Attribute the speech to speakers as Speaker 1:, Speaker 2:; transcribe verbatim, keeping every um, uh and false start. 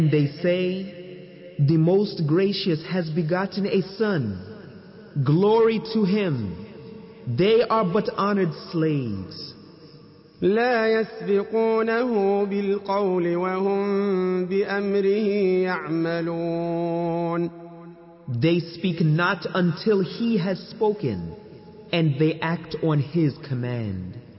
Speaker 1: They say, the Most Gracious has begotten a son. Glory to him. They are but honored slaves.
Speaker 2: لا يسبقونه بالقول وهم بأمره يعملون.
Speaker 1: They speak not until he has spoken, and they act on his command.